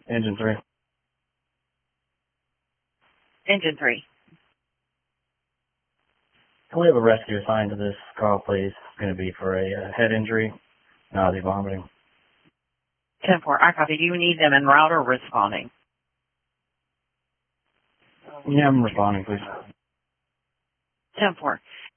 Engine 3. Engine 3. Can we have a rescue assigned to this call, please? It's going to be for a head injury, nausea, vomiting. 10-4, I copy. Do you need them en route or responding? Yeah, I'm responding, please. 10-4.